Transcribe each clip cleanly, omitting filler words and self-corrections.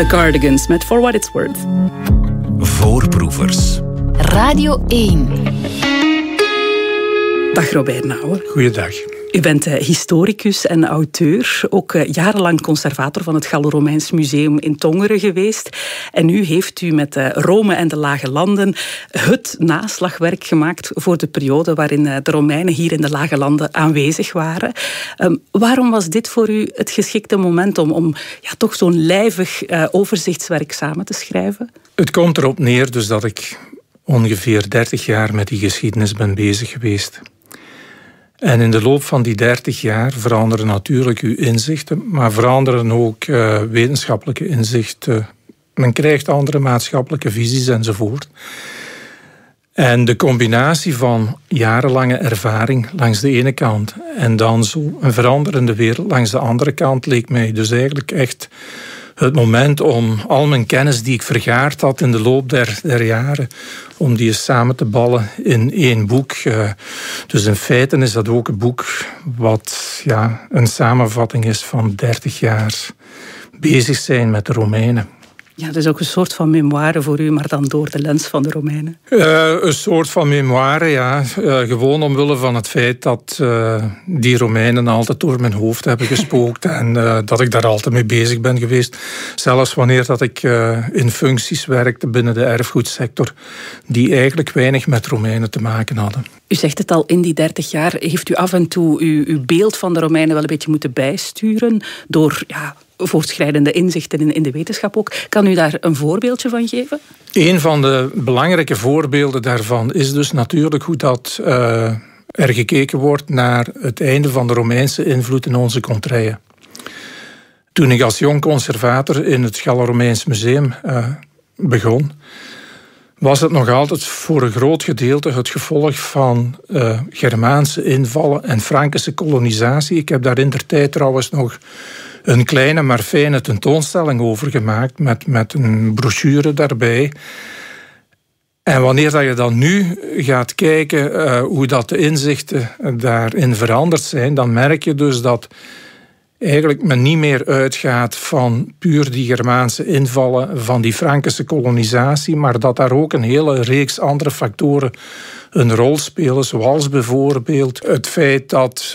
The Cardigans met For What It's Worth. Voorproevers. Radio 1. Dag Robert Nouwen. Goeiedag. U bent historicus en auteur, ook jarenlang conservator van het Gallo-Romeins Museum in Tongeren geweest. En nu heeft u met Rome en de Lage Landen het naslagwerk gemaakt voor de periode waarin de Romeinen hier in de Lage Landen aanwezig waren. Waarom was dit voor u het geschikte moment om toch zo'n lijvig overzichtswerk samen te schrijven? Het komt erop neer dus dat ik ongeveer 30 jaar met die geschiedenis ben bezig geweest. En in de loop van die 30 jaar veranderen natuurlijk uw inzichten, maar veranderen ook wetenschappelijke inzichten. Men krijgt andere maatschappelijke visies enzovoort. En de combinatie van jarenlange ervaring langs de ene kant en dan zo een veranderende wereld langs de andere kant leek mij dus eigenlijk echt het moment om al mijn kennis die ik vergaard had in de loop der jaren, om die eens samen te ballen in één boek. Dus in feite is dat ook een boek wat een samenvatting is van 30 jaar bezig zijn met de Romeinen. Ja, dus ook een soort van memoire voor u, maar dan door de lens van de Romeinen. Een soort van memoire, ja. Gewoon omwille van het feit dat die Romeinen altijd door mijn hoofd hebben gespookt en dat ik daar altijd mee bezig ben geweest. Zelfs wanneer dat ik in functies werkte binnen de erfgoedsector die eigenlijk weinig met Romeinen te maken hadden. U zegt het al, in die 30 jaar heeft u af en toe uw beeld van de Romeinen wel een beetje moeten bijsturen door voortschrijdende inzichten in de wetenschap ook. Kan u daar een voorbeeldje van geven? Een van de belangrijke voorbeelden daarvan is dus natuurlijk hoe dat er gekeken wordt naar het einde van de Romeinse invloed in onze contraien. Toen ik als jong conservator in het Gallo-Romeins Museum begon, was het nog altijd voor een groot gedeelte het gevolg van Germaanse invallen en Frankische kolonisatie. Ik heb daar indertijd trouwens nog een kleine maar fijne tentoonstelling over gemaakt met een brochure daarbij. En wanneer dat je dan nu gaat kijken hoe dat de inzichten daarin veranderd zijn, dan merk je dus dat eigenlijk men niet meer uitgaat van puur die Germaanse invallen, van die Frankische kolonisatie, maar dat daar ook een hele reeks andere factoren een rol spelen, zoals bijvoorbeeld het feit dat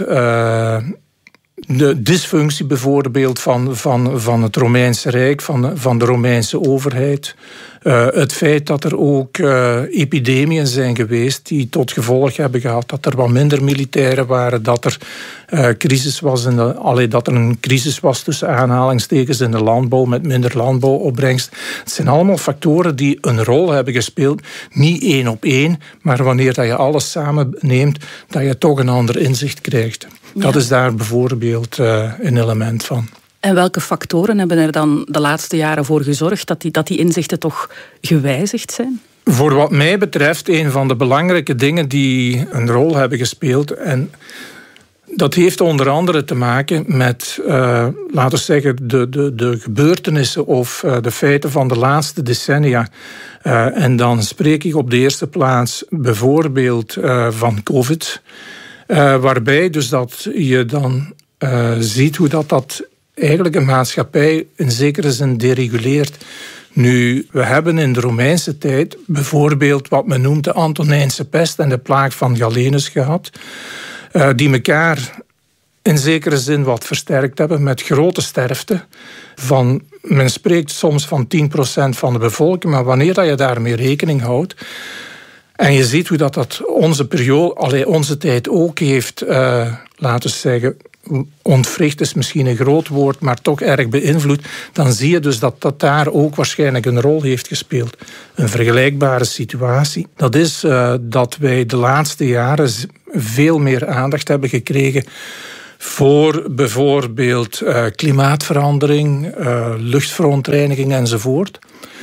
de dysfunctie bijvoorbeeld van het Romeinse Rijk, van de Romeinse overheid. Het feit dat er ook epidemieën zijn geweest die tot gevolg hebben gehad dat er wat minder militairen waren, dat er crisis was dat er een crisis was tussen aanhalingstekens in de landbouw met minder landbouwopbrengst. Het zijn allemaal factoren die een rol hebben gespeeld, niet één op één, maar wanneer dat je alles samen neemt, dat je toch een ander inzicht krijgt. Ja. Dat is daar bijvoorbeeld een element van. En welke factoren hebben er dan de laatste jaren voor gezorgd dat die inzichten toch gewijzigd zijn? Voor wat mij betreft, een van de belangrijke dingen die een rol hebben gespeeld, en dat heeft onder andere te maken met, laten we zeggen, de gebeurtenissen of de feiten van de laatste decennia. En dan spreek ik op de eerste plaats bijvoorbeeld van COVID, waarbij dus dat je dan ziet hoe dat eigenlijk een maatschappij in zekere zin dereguleert. Nu, we hebben in de Romeinse tijd bijvoorbeeld wat men noemt de Antonijnse pest en de plaag van Galenus gehad, die elkaar in zekere zin wat versterkt hebben met grote sterfte. Men spreekt soms van 10% van de bevolking, maar wanneer dat je daarmee rekening houdt en je ziet hoe dat onze tijd ook heeft, laten we zeggen, ontwricht is misschien een groot woord, maar toch erg beïnvloed, dan zie je dus dat daar ook waarschijnlijk een rol heeft gespeeld. Een vergelijkbare situatie. Dat is dat wij de laatste jaren veel meer aandacht hebben gekregen voor bijvoorbeeld klimaatverandering, luchtverontreiniging enzovoort.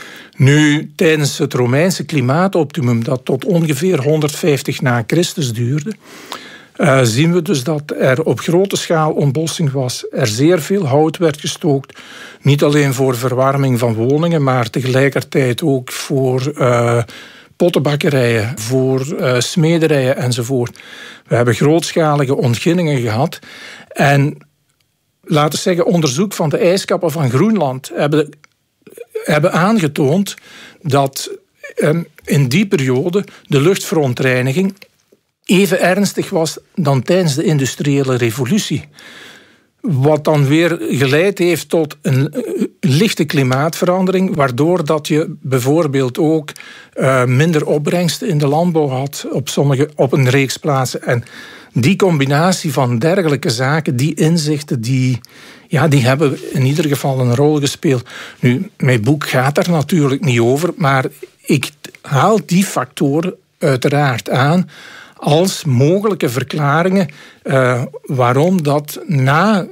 Nu, tijdens het Romeinse klimaatoptimum, dat tot ongeveer 150 na Christus duurde, zien we dus dat er op grote schaal ontbossing was. Er zeer veel hout werd gestookt. Niet alleen voor verwarming van woningen, maar tegelijkertijd ook voor pottenbakkerijen, voor smederijen enzovoort. We hebben grootschalige ontginningen gehad. En laten we zeggen, onderzoek van de ijskappen van Groenland hebben aangetoond dat in die periode de luchtverontreiniging even ernstig was dan tijdens de industriële revolutie. Wat dan weer geleid heeft tot een lichte klimaatverandering, waardoor dat je bijvoorbeeld ook minder opbrengst in de landbouw had op een reeks plaatsen. En die combinatie van dergelijke zaken, die inzichten, die hebben in ieder geval een rol gespeeld. Nu, mijn boek gaat daar natuurlijk niet over, maar ik haal die factoren uiteraard aan als mogelijke verklaringen waarom dat na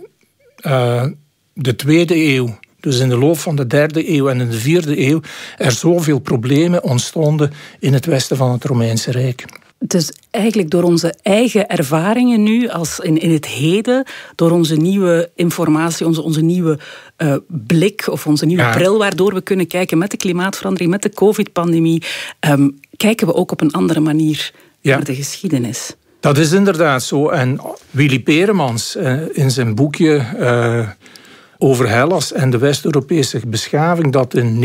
de 2e eeuw, dus in de loop van de 3e eeuw en in de 4e eeuw, er zoveel problemen ontstonden in het westen van het Romeinse Rijk. Dus eigenlijk door onze eigen ervaringen nu, als in het heden, door onze nieuwe informatie, onze nieuwe blik of onze nieuwe bril waardoor we kunnen kijken met de klimaatverandering, met de COVID-pandemie, kijken we ook op een andere manier naar de geschiedenis. Dat is inderdaad zo. En Willy Peremans in zijn boekje over Hellas en de West-Europese beschaving, dat in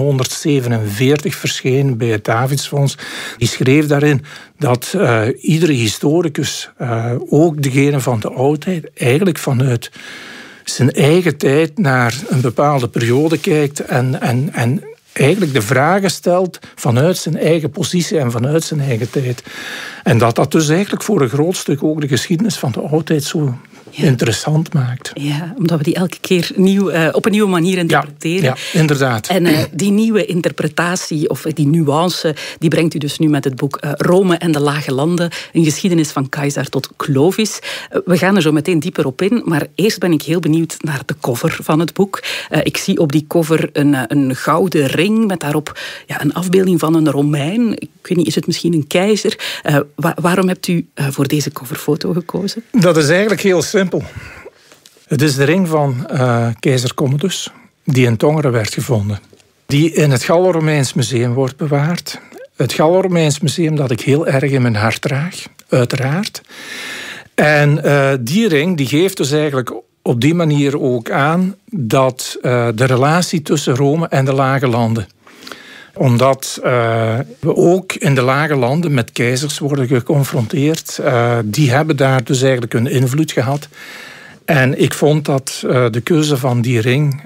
1947 verscheen bij het Davidsfonds, die schreef daarin dat iedere historicus, ook degene van de oudheid, eigenlijk vanuit zijn eigen tijd naar een bepaalde periode kijkt en eigenlijk de vragen stelt vanuit zijn eigen positie en vanuit zijn eigen tijd. En dat dus eigenlijk voor een groot stuk ook de geschiedenis van de oudheid zo interessant maakt. Ja, omdat we die elke keer op een nieuwe manier interpreteren. Ja, inderdaad. En die nieuwe interpretatie, of die nuance, die brengt u dus nu met het boek Rome en de Lage Landen, een geschiedenis van Caesar tot Clovis. We gaan er zo meteen dieper op in, maar eerst ben ik heel benieuwd naar de cover van het boek. Ik zie op die cover een gouden ring met daarop een afbeelding van een Romein. Ik weet niet, is het misschien een keizer? Waarom hebt u voor deze coverfoto gekozen? Dat is eigenlijk heel simpel. Het is de ring van keizer Commodus, die in Tongeren werd gevonden. Die in het Gallo-Romeins Museum wordt bewaard. Het Gallo-Romeins Museum dat ik heel erg in mijn hart draag, uiteraard. En die ring die geeft dus eigenlijk op die manier ook aan dat de relatie tussen Rome en de Lage Landen, omdat we ook in de Lage Landen met keizers worden geconfronteerd. Die hebben daar dus eigenlijk een invloed gehad. En ik vond dat de keuze van die ring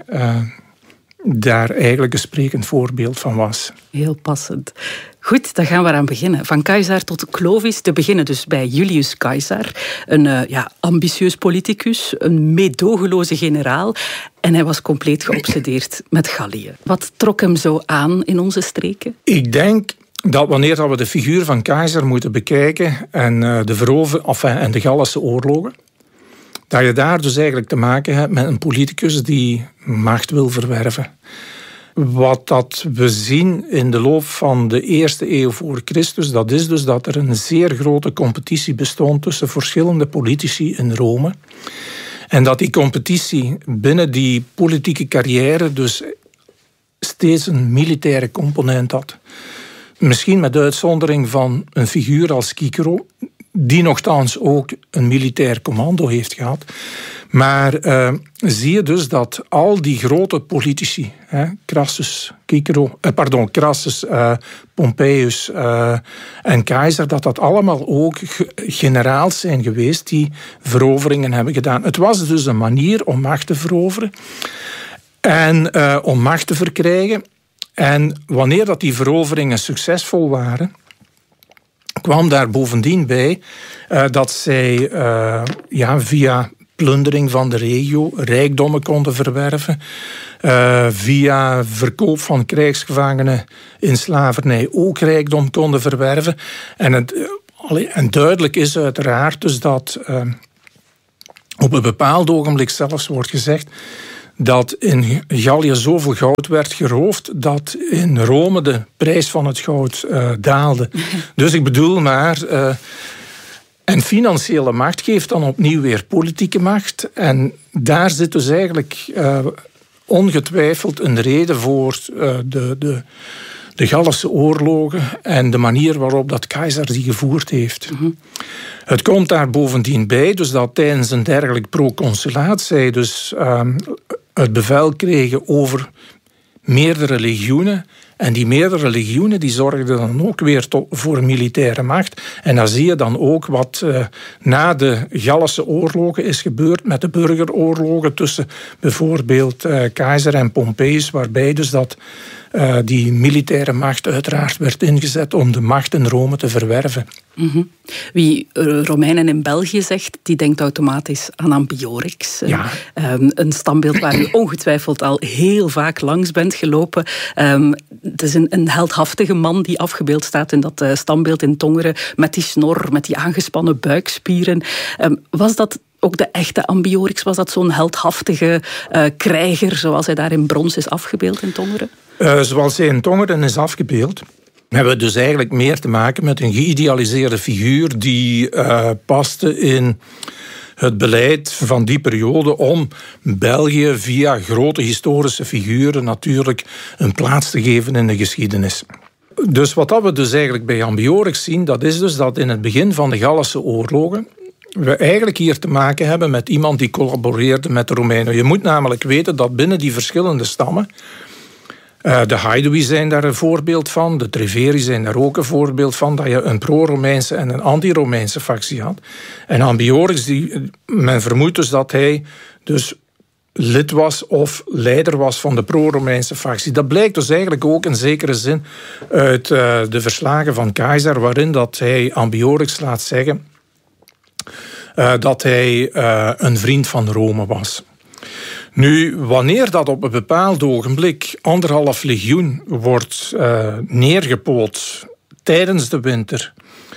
daar eigenlijk een sprekend voorbeeld van was. Heel passend. Goed, dan gaan we eraan beginnen. Van Caesar tot Clovis, te beginnen dus bij Julius Caesar. Een ambitieus politicus, een meedogenloze generaal. En hij was compleet geobsedeerd met Gallië. Wat trok hem zo aan in onze streken? Ik denk dat wanneer we de figuur van Caesar moeten bekijken en de Gallische oorlogen, dat je daar dus eigenlijk te maken hebt met een politicus die macht wil verwerven. Wat dat we zien in de loop van de 1e eeuw voor Christus, dat is dus dat er een zeer grote competitie bestond tussen verschillende politici in Rome. En dat die competitie binnen die politieke carrière dus steeds een militaire component had. Misschien met uitzondering van een figuur als Cicero, die nogthans ook een militair commando heeft gehad. Maar zie je dus dat al die grote politici, Crassus, Pompeius en Keizer, dat allemaal ook generaals zijn geweest die veroveringen hebben gedaan. Het was dus een manier om macht te veroveren en om macht te verkrijgen. En wanneer dat die veroveringen succesvol waren, kwam daar bovendien bij dat zij via plundering van de regio rijkdommen konden verwerven, via verkoop van krijgsgevangenen in slavernij ook rijkdom konden verwerven. En duidelijk is uiteraard dus dat op een bepaald ogenblik zelfs wordt gezegd dat in Gallië zoveel goud werd geroofd dat in Rome de prijs van het goud daalde. Dus ik bedoel maar, en financiële macht geeft dan opnieuw weer politieke macht. En daar zit dus eigenlijk ongetwijfeld een reden voor de Gallische oorlogen en de manier waarop dat Keizer die gevoerd heeft. Mm-hmm. Het komt daar bovendien bij, dus dat tijdens een dergelijk proconsulaat zij dus het bevel kregen over meerdere legioenen. En die meerdere legioenen die zorgden dan ook weer voor een militaire macht. En dan zie je dan ook wat na de Gallische oorlogen is gebeurd met de burgeroorlogen tussen bijvoorbeeld Keizer en Pompeius, waarbij dus dat die militaire macht uiteraard werd ingezet om de macht in Rome te verwerven. Mm-hmm. Wie Romeinen in België zegt, die denkt automatisch aan Ambiorix. Ja. Een standbeeld waar u ongetwijfeld al heel vaak langs bent gelopen. Het is een heldhaftige man die afgebeeld staat in dat standbeeld in Tongeren, met die snor, met die aangespannen buikspieren. Was dat ook de echte Ambiorix? Was dat zo'n heldhaftige krijger zoals hij daar in brons is afgebeeld in Tongeren? Zoals hij in Tongeren is afgebeeld, hebben we dus eigenlijk meer te maken met een geïdealiseerde figuur die paste in het beleid van die periode om België via grote historische figuren natuurlijk een plaats te geven in de geschiedenis. Dus wat we dus eigenlijk bij Ambiorix zien, dat is dus dat in het begin van de Gallische oorlogen we eigenlijk hier te maken hebben met iemand die collaboreerde met de Romeinen. Je moet namelijk weten dat binnen die verschillende stammen, de Haidui zijn daar een voorbeeld van, de Treveri zijn daar ook een voorbeeld van, dat je een pro-Romeinse en een anti-Romeinse factie had. En Ambiorix, men vermoedt dus dat hij dus lid was of leider was van de pro-Romeinse factie. Dat blijkt dus eigenlijk ook in zekere zin uit de verslagen van Keizer, waarin dat hij Ambiorix laat zeggen dat hij een vriend van Rome was. Nu, wanneer dat op een bepaald ogenblik 1,5 legioen wordt neergepoot tijdens de winter,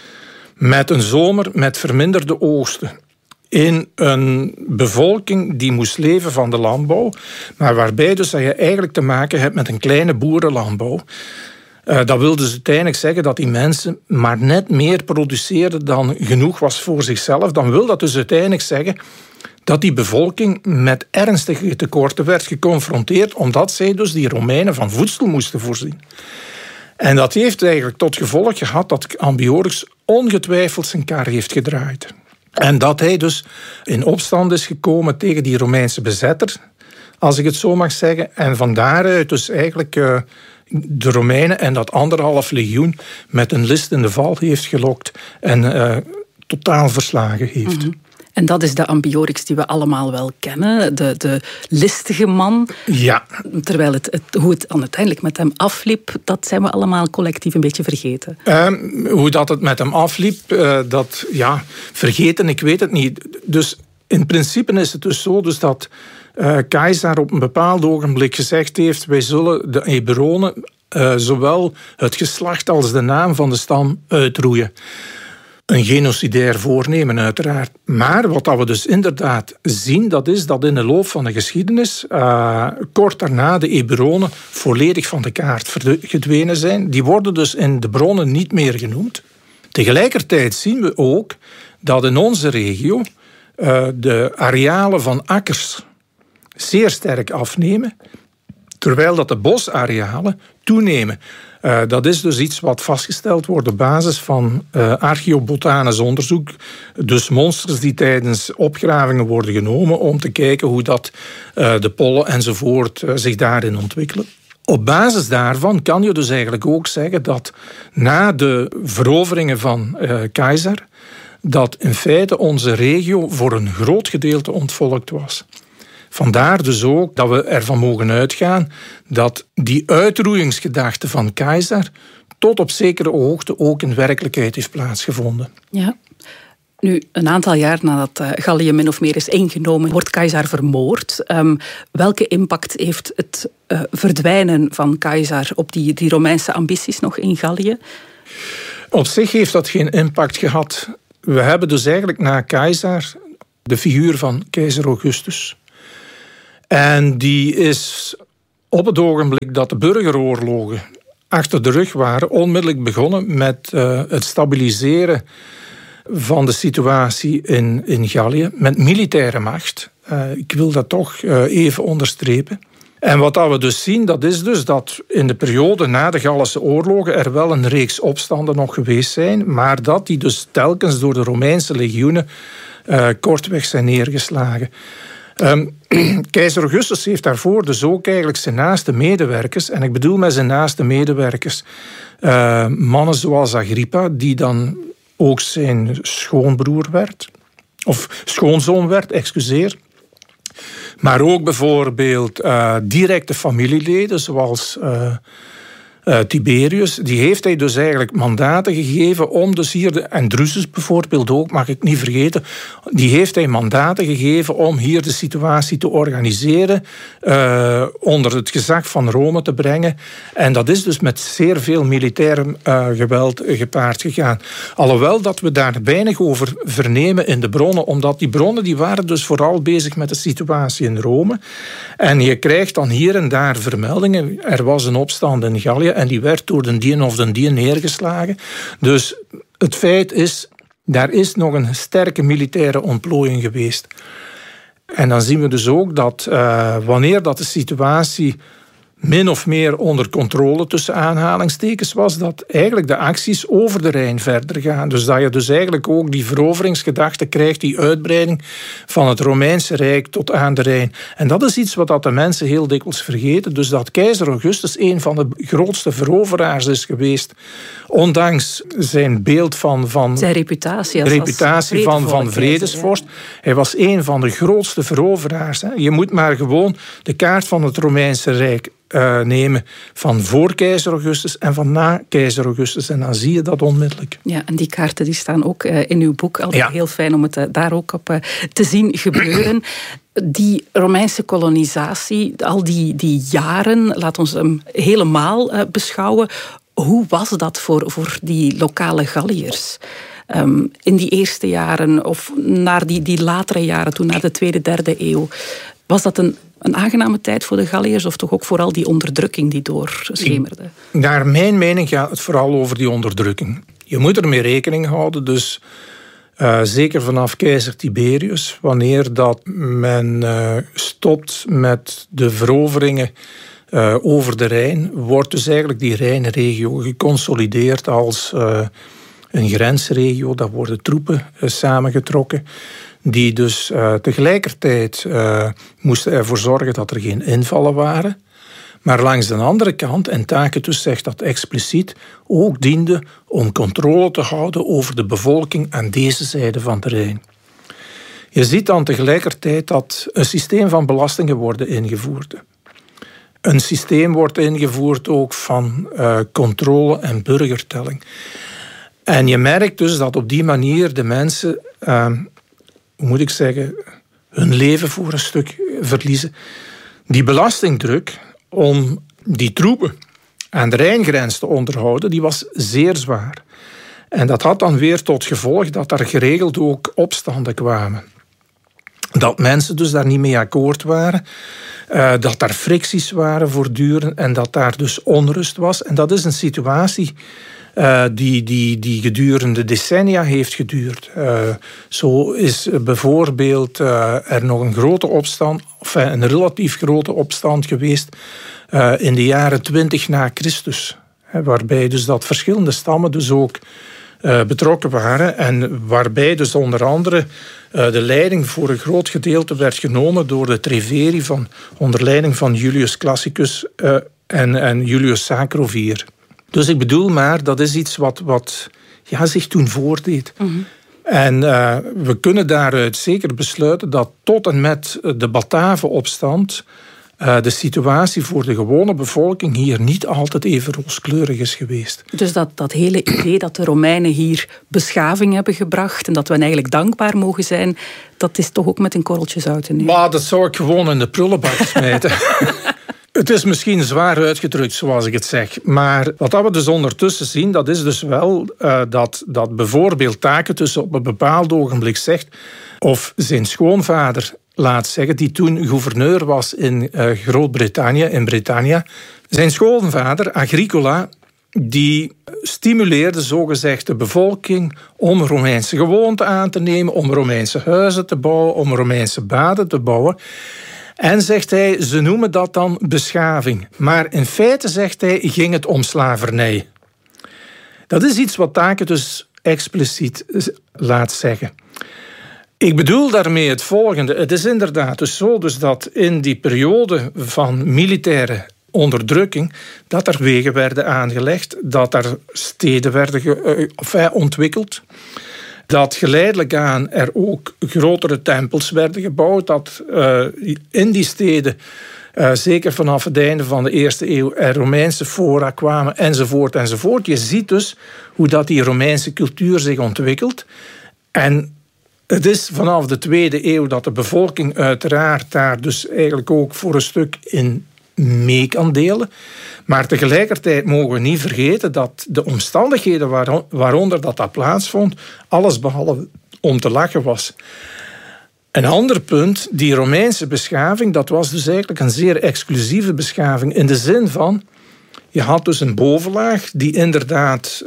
met een zomer met verminderde oogsten, in een bevolking die moest leven van de landbouw, maar waarbij dus dat je eigenlijk te maken hebt met een kleine boerenlandbouw. Dat wil dus uiteindelijk zeggen dat die mensen maar net meer produceerden dan genoeg was voor zichzelf. Dan wil dat dus uiteindelijk zeggen dat die bevolking met ernstige tekorten werd geconfronteerd, omdat zij dus die Romeinen van voedsel moesten voorzien. En dat heeft eigenlijk tot gevolg gehad dat Ambiorix ongetwijfeld zijn kar heeft gedraaid. En dat hij dus in opstand is gekomen tegen die Romeinse bezetter, als ik het zo mag zeggen. En van daaruit dus eigenlijk de Romeinen en dat 1,5 legioen met een list in de val heeft gelokt en totaal verslagen heeft. Mm-hmm. En dat is de Ambiorix die we allemaal wel kennen, de listige man. Ja. Terwijl hoe het uiteindelijk met hem afliep, dat zijn we allemaal collectief een beetje vergeten. Hoe dat het met hem afliep, vergeten, ik weet het niet. Dus in principe is het dus zo dus dat Keizer op een bepaald ogenblik gezegd heeft, wij zullen de Eburonen zowel het geslacht als de naam van de stam uitroeien. Een genocidair voornemen uiteraard. Maar wat we dus inderdaad zien, dat is dat in de loop van de geschiedenis kort daarna de Eburonen volledig van de kaart verdwenen zijn. Die worden dus in de bronnen niet meer genoemd. Tegelijkertijd zien we ook dat in onze regio de arealen van akkers zeer sterk afnemen, terwijl dat de bosarealen toenemen. Dat is dus iets wat vastgesteld wordt op basis van archeobotanisch onderzoek. Dus monsters die tijdens opgravingen worden genomen om te kijken hoe dat de pollen enzovoort zich daarin ontwikkelen. Op basis daarvan kan je dus eigenlijk ook zeggen dat na de veroveringen van Keizer, dat in feite onze regio voor een groot gedeelte ontvolkt was. Vandaar dus ook dat we ervan mogen uitgaan dat die uitroeiingsgedachte van Keizer tot op zekere hoogte ook in werkelijkheid heeft plaatsgevonden. Ja. Nu, een aantal jaar nadat Gallië min of meer is ingenomen, wordt Keizer vermoord. Welke impact heeft het verdwijnen van Keizer op die Romeinse ambities nog in Gallië? Op zich heeft dat geen impact gehad. We hebben dus eigenlijk na Keizer de figuur van keizer Augustus. En die is op het ogenblik dat de burgeroorlogen achter de rug waren, onmiddellijk begonnen met het stabiliseren van de situatie in Gallië met militaire macht. Ik wil dat toch even onderstrepen. En wat we dus zien, dat is dus dat in de periode na de Gallische oorlogen er wel een reeks opstanden nog geweest zijn, maar dat die dus telkens door de Romeinse legioenen kortweg zijn neergeslagen. Keizer Augustus heeft daarvoor dus ook eigenlijk zijn naaste medewerkers, en ik bedoel met zijn naaste medewerkers mannen zoals Agrippa, die dan ook zijn schoonbroer werd, of schoonzoon werd, excuseer. Maar ook bijvoorbeeld directe familieleden, zoals Tiberius, die heeft hij dus eigenlijk mandaten gegeven om dus hier, en Drusus bijvoorbeeld ook, mag ik niet vergeten, die heeft hij mandaten gegeven om hier de situatie te organiseren, onder het gezag van Rome te brengen. En dat is dus met zeer veel militair geweld gepaard gegaan. Alhoewel dat we daar weinig over vernemen in de bronnen, omdat die bronnen die waren dus vooral bezig met de situatie in Rome. En je krijgt dan hier en daar vermeldingen. Er was een opstand in Gallië en die werd door de dien of de dien neergeslagen. Dus het feit is, daar is nog een sterke militaire ontplooiing geweest. En dan zien we dus ook dat wanneer dat de situatie min of meer onder controle tussen aanhalingstekens was, dat eigenlijk de acties over de Rijn verder gaan. Dus dat je dus eigenlijk ook die veroveringsgedachte krijgt, die uitbreiding van het Romeinse Rijk tot aan de Rijn. En dat is iets wat dat de mensen heel dikwijls vergeten. Dus dat keizer Augustus een van de grootste veroveraars is geweest, ondanks zijn beeld van zijn reputatie van vredesvorst. Ja. Hij was een van de grootste veroveraars. Hè. Je moet maar gewoon de kaart van het Romeinse Rijk nemen van voor keizer Augustus en van na keizer Augustus. En dan zie je dat onmiddellijk. Ja, en die kaarten die staan ook in uw boek. Altijd heel fijn om het daar ook op te zien gebeuren. Die Romeinse kolonisatie, al die jaren, laat ons hem helemaal beschouwen. Hoe was dat voor die lokale Galliërs? In die eerste jaren of naar die latere jaren, toen naar de 2e, 3e eeuw. Was dat een aangename tijd voor de Galliërs of toch ook vooral die onderdrukking die doorschemerde? Naar mijn mening gaat het vooral over die onderdrukking. Je moet ermee rekening houden, dus zeker vanaf keizer Tiberius, wanneer dat men stopt met de veroveringen over de Rijn, wordt dus eigenlijk die Rijnregio geconsolideerd als een grensregio. Daar worden troepen samengetrokken, die dus tegelijkertijd moesten ervoor zorgen dat er geen invallen waren. Maar langs de andere kant, en Tacitus zegt dat expliciet, ook diende om controle te houden over de bevolking aan deze zijde van de Rijn. Je ziet dan tegelijkertijd dat een systeem van belastingen wordt ingevoerd. Een systeem wordt ingevoerd ook van controle en burgertelling. En je merkt dus dat op die manier de mensen, hoe moet ik zeggen, hun leven voor een stuk verliezen. Die belastingdruk om die troepen aan de Rijngrens te onderhouden, die was zeer zwaar. En dat had dan weer tot gevolg dat er geregeld ook opstanden kwamen. Dat mensen dus daar niet mee akkoord waren, dat daar fricties waren voortdurend en dat daar dus onrust was. En dat is een situatie die gedurende decennia heeft geduurd. Zo is bijvoorbeeld er nog een grote opstand, of een relatief grote opstand geweest in de jaren 20 na Christus. Waarbij dus dat verschillende stammen dus ook betrokken waren en waarbij dus onder andere de leiding voor een groot gedeelte werd genomen door de Treveri onder leiding van Julius Classicus en Julius Sacrovier. Dus ik bedoel maar, dat is iets wat zich toen voordeed. Mm-hmm. En we kunnen daaruit zeker besluiten dat tot en met de Batavenopstand de situatie voor de gewone bevolking hier niet altijd even rooskleurig is geweest. Dus dat hele idee dat de Romeinen hier beschaving hebben gebracht en dat we hen eigenlijk dankbaar mogen zijn, dat is toch ook met een korreltje zout te nemen? Maar dat zou ik gewoon in de prullenbak smijten. Het is misschien zwaar uitgedrukt, zoals ik het zeg. Maar wat we dus ondertussen zien, dat is dus wel dat bijvoorbeeld Tacitus op een bepaald ogenblik zegt, of zijn schoonvader laat zeggen, die toen gouverneur was in Groot-Brittannië, in Britannia. Zijn schoonvader, Agricola, die stimuleerde zogezegd de bevolking om Romeinse gewoonten aan te nemen, om Romeinse huizen te bouwen, om Romeinse baden te bouwen. En zegt hij, ze noemen dat dan beschaving. Maar in feite, zegt hij, ging het om slavernij. Dat is iets wat Tacitus expliciet laat zeggen. Ik bedoel daarmee het volgende. Het is inderdaad dus zo dat in die periode van militaire onderdrukking, dat er wegen werden aangelegd, dat er steden werden ontwikkeld, dat geleidelijk aan er ook grotere tempels werden gebouwd, dat in die steden, zeker vanaf het einde van de eerste eeuw, er Romeinse fora kwamen, enzovoort, enzovoort. Je ziet dus hoe dat die Romeinse cultuur zich ontwikkelt. En het is vanaf de tweede eeuw dat de bevolking uiteraard daar dus eigenlijk ook voor een stuk in mee kan delen. Maar tegelijkertijd mogen we niet vergeten dat de omstandigheden waaronder dat plaatsvond, allesbehalve om te lachen was. Een ander punt, die Romeinse beschaving, dat was dus eigenlijk een zeer exclusieve beschaving. In de zin van, je had dus een bovenlaag die inderdaad,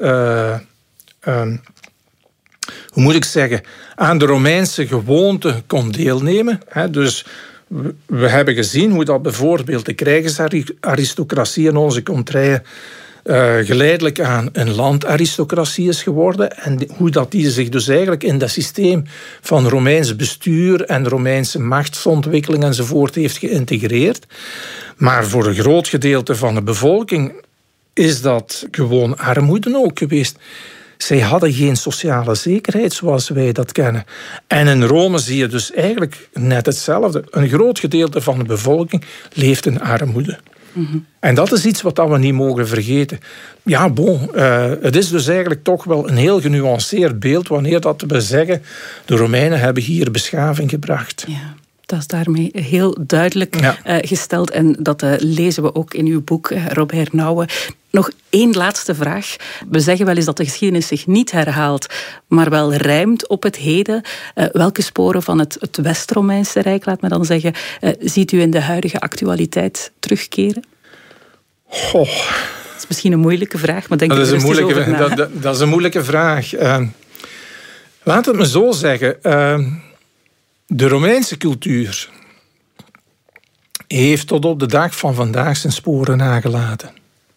hoe moet ik zeggen, aan de Romeinse gewoonte kon deelnemen. Dus we hebben gezien hoe dat bijvoorbeeld de krijgersaristocratie in onze contraille geleidelijk aan een landaristocratie is geworden en hoe dat die zich dus eigenlijk in dat systeem van Romeins bestuur en Romeinse machtsontwikkeling enzovoort heeft geïntegreerd. Maar voor een groot gedeelte van de bevolking is dat gewoon armoede ook geweest. Zij hadden geen sociale zekerheid zoals wij dat kennen. En in Rome zie je dus eigenlijk net hetzelfde. Een groot gedeelte van de bevolking leeft in armoede. Mm-hmm. En dat is iets wat we niet mogen vergeten. Ja, het is dus eigenlijk toch wel een heel genuanceerd beeld wanneer dat we zeggen, de Romeinen hebben hier beschaving gebracht. Ja. Dat is daarmee heel duidelijk gesteld. En dat lezen we ook in uw boek, Robert Nouwen. Nog één laatste vraag. We zeggen wel eens dat de geschiedenis zich niet herhaalt, maar wel rijmt op het heden. Welke sporen van het West-Romeinse Rijk, laat me dan zeggen, ziet u in de huidige actualiteit terugkeren? Dat is misschien een moeilijke vraag, maar denk ik er eens over na. Dat is een moeilijke vraag. Laat het me zo zeggen. De Romeinse cultuur heeft tot op de dag van vandaag zijn sporen nagelaten.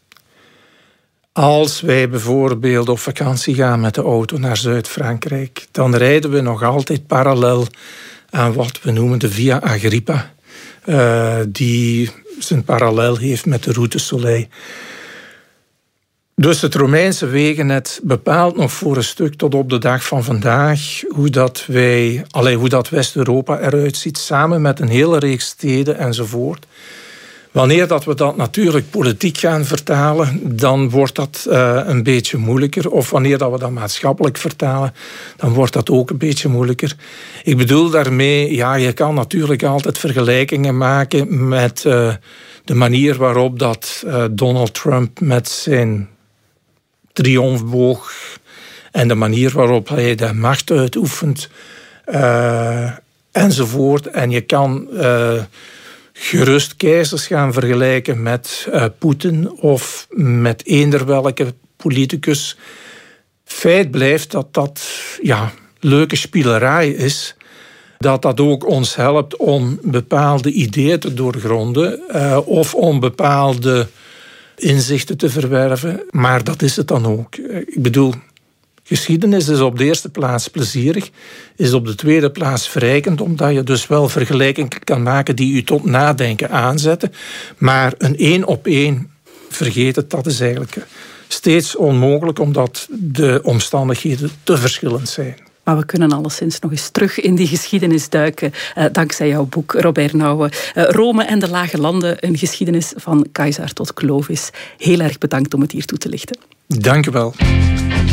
Als wij bijvoorbeeld op vakantie gaan met de auto naar Zuid-Frankrijk, dan rijden we nog altijd parallel aan wat we noemen de Via Agrippa, die zijn parallel heeft met de Route Soleil. Dus het Romeinse wegennet bepaalt nog voor een stuk tot op de dag van vandaag hoe dat West-Europa eruit ziet, samen met een hele reeks steden enzovoort. Wanneer dat we dat natuurlijk politiek gaan vertalen, dan wordt dat een beetje moeilijker. Of wanneer dat we dat maatschappelijk vertalen, dan wordt dat ook een beetje moeilijker. Ik bedoel daarmee, je kan natuurlijk altijd vergelijkingen maken met de manier waarop dat Donald Trump met zijn triomfboog en de manier waarop hij de macht uitoefent enzovoort. En je kan gerust keizers gaan vergelijken met Poetin of met eender welke politicus. Feit blijft dat leuke spielerij is. Dat ook ons helpt om bepaalde ideeën te doorgronden of om bepaalde inzichten te verwerven. Maar dat is het dan ook. Ik bedoel, geschiedenis is op de eerste plaats plezierig, is op de tweede plaats verrijkend, omdat je dus wel vergelijkingen kan maken die u tot nadenken aanzetten. Maar een één op één vergeten, dat is eigenlijk steeds onmogelijk, omdat de omstandigheden te verschillend zijn. Maar we kunnen alleszins nog eens terug in die geschiedenis duiken, dankzij jouw boek, Robert Nouwen. Rome en de Lage Landen, een geschiedenis van Caesar tot Clovis. Heel erg bedankt om het hier toe te lichten. Dank u wel.